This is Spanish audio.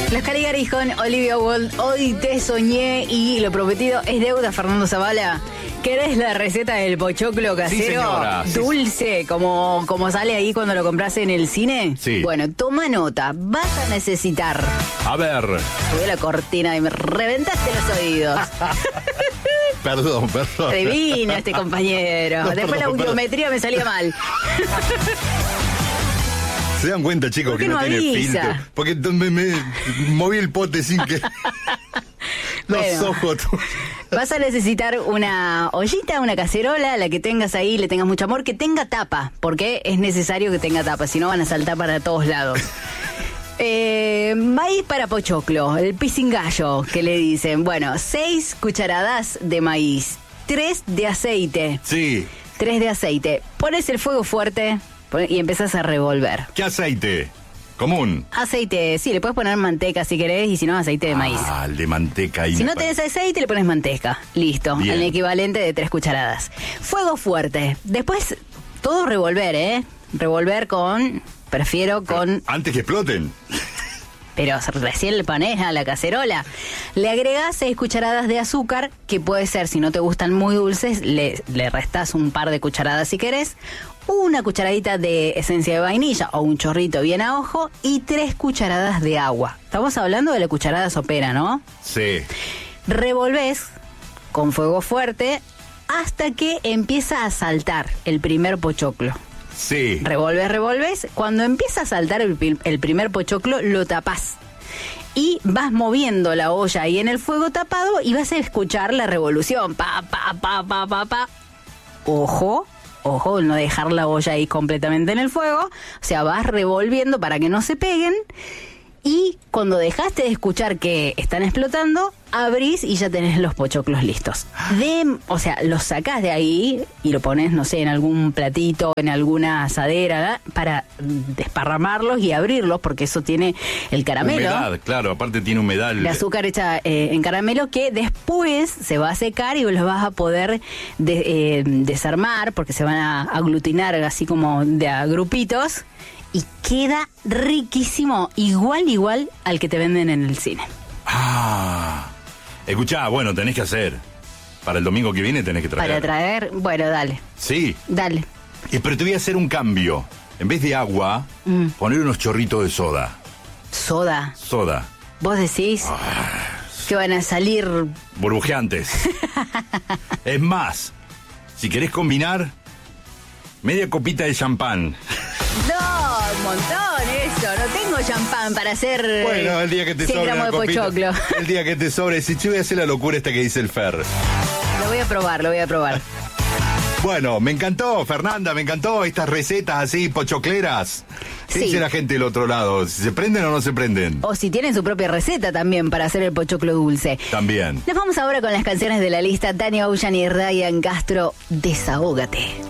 Los Caligaris con Olivia Wilde. Hoy te soñé y lo prometido es deuda, Fernando Zavala. ¿Querés la receta del pochoclo casero? Sí, señora. Dulce, como sale ahí cuando lo compras en el cine. Sí. Bueno, toma nota. Vas a necesitar... A ver. Subí la cortina y me reventaste los oídos. Perdón. Divino este compañero. No, Después la perdón. audiometría me salía mal. ¿Se dan cuenta, chicos, ¿Por qué que no no tiene avisa? filtro? Porque me moví el pote sin que... Bueno. Los ojos... Vas a necesitar una ollita, una cacerola, la que tengas ahí, le tengas mucho amor, que tenga tapa, porque es necesario que tenga tapa, si no van a saltar para todos lados. Maíz para pochoclo, el pisingallo, que le dicen. Bueno, 6 cucharadas de maíz, 3 de aceite. Sí. 3 de aceite. Pones el fuego fuerte y empezás a revolver. ¿Qué aceite? Común. Aceite, sí, le puedes poner manteca si querés, y si no, aceite de maíz. Ah, el de manteca. Ahí Si me no tenés aceite, le pones manteca. Listo, Bien. el equivalente de 3 cucharadas. Fuego fuerte. Después, todo revolver, ¿eh? Revolver con... Prefiero con... Antes que exploten. Pero recién le pones a la cacerola. Le agregás 6 cucharadas de azúcar, que puede ser, si no te gustan muy dulces, le restás un par de cucharadas si querés. Una cucharadita de esencia de vainilla o un chorrito bien a ojo y 3 cucharadas de agua. Estamos hablando de la cucharada sopera, ¿no? Sí. Revolvés con fuego fuerte hasta que empieza a saltar el primer pochoclo. Sí. Revolves. Cuando empieza a saltar el primer pochoclo, lo tapás. Y vas moviendo la olla ahí en el fuego tapado y vas a escuchar la revolución. Pa. Ojo, no dejar la olla ahí completamente en el fuego. O sea, vas revolviendo para que no se peguen. Y cuando dejaste de escuchar que están explotando, abrís y ya tenés los pochoclos listos. O sea, los sacás de ahí y lo pones, no sé, en algún platito, en alguna asadera, ¿verdad? Para desparramarlos y abrirlos, porque eso tiene el caramelo. Humedad, claro, aparte tiene humedad. El azúcar hecha en caramelo, que después se va a secar y los vas a poder desarmar, porque se van a aglutinar así como de a grupitos. Y queda riquísimo, igual al que te venden en el cine. Ah. Escuchá, bueno, tenés que hacer. Para el domingo que viene tenés que traer. Para traer, bueno, dale. Sí. Dale. Pero te voy a hacer un cambio. En vez de agua, poner unos chorritos de soda. Soda. Soda. ¿Vos decís que van a salir? Burbujeantes. Es más, si querés combinar, media copita de champán. No, un montón eso. No tengo champán para hacer Bueno, el día que te 100 sobre gramos la de copita, pochoclo. el día que te sobre, si yo voy a hacer la locura esta que dice el Fer. Lo voy a probar. Bueno, me encantó, Fernanda, me encantó estas recetas así, pochocleras. ¿Qué Sí. dice la gente del otro lado? ¿Si se prenden o no se prenden? O si tienen su propia receta también para hacer el pochoclo dulce. También. Nos vamos ahora con las canciones de la lista. Tania Ocean y Ryan Castro, Desahógate.